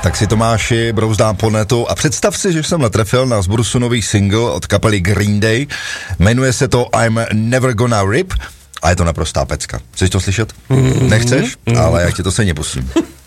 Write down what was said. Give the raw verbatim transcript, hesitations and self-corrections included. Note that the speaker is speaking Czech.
Tak si Tomáši brouzdám po netu a představ si, že jsem natrefil na zbrusu nový single od kapely Green Day. Jmenuje se to I'm Never Gonna Rip a je to naprostá pecka. Chceš to slyšet? Mm-hmm. Nechceš? Mm-hmm. Ale já ti to stejně pustím.